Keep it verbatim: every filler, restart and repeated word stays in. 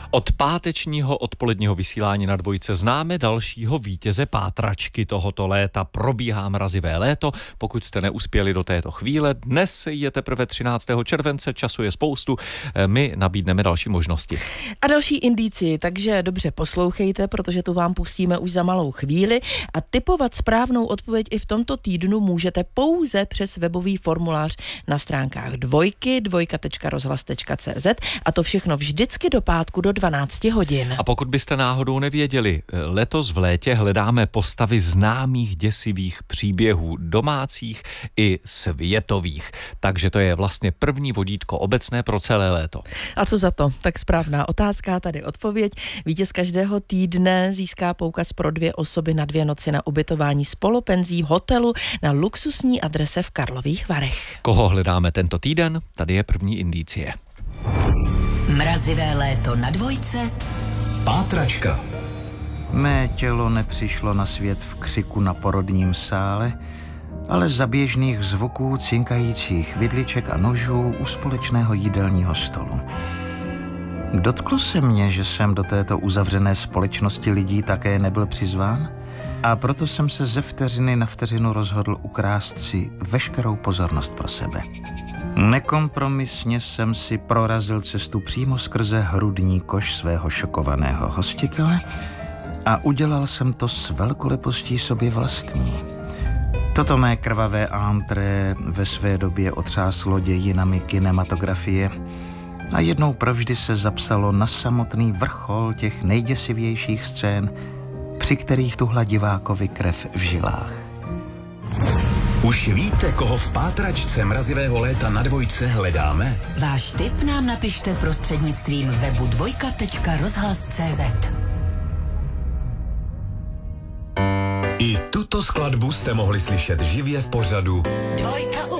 Od pátečního odpoledního vysílání na Dvojce známe dalšího vítěze pátračky tohoto léta. Probíhá mrazivé léto. Pokud jste neuspěli do této chvíle, dnes je teprve třináctého července, času je spoustu, my nabídneme další možnosti. A další indici, takže dobře poslouchejte, protože tu vám pustíme už za malou chvíli a tipovat správnou odpověď i v tomto týdnu můžete pouze přes webový formulář na stránkách Dvojky, dvojka tečka rozhlas tečka cé zet a to všechno vždycky do pátku do dvanácti hodin. A pokud byste náhodou nevěděli, letos v létě hledáme postavy známých děsivých příběhů, domácích i světových. Takže to je vlastně první vodítko obecné pro celé léto. A co za to? Tak správná otázka, tady odpověď. Vítěz každého týdne získá poukaz pro dvě osoby na dvě noci na ubytování s polopenzí v hotelu na luxusní adrese v Karlových Varech. Koho hledáme tento týden? Tady je první indicie. Mrazivé léto na Dvojce. Pátračka. Mé tělo nepřišlo na svět v křiku na porodním sále, ale za běžných zvuků cinkajících vidliček a nožů u společného jídelního stolu. Dotklo se mě, že jsem do této uzavřené společnosti lidí také nebyl přizván, a proto jsem se ze vteřiny na vteřinu rozhodl ukrást si veškerou pozornost pro sebe. Nekompromisně jsem si prorazil cestu přímo skrze hrudní koš svého šokovaného hostitele a udělal jsem to s velkolepostí sobě vlastní. Toto mé krvavé entré ve své době otřáslo dějinami kinematografie a jednou provždy se zapsalo na samotný vrchol těch nejděsivějších scén, při kterých tuhla divákovi krev v žilách. Už víte, koho v pátračce mrazivého léta na Dvojce hledáme? Váš tip nám napište prostřednictvím webu dvojka tečka rozhlas tečka cé zet. I tuto skladbu jste mohli slyšet živě v pořadu Dvojka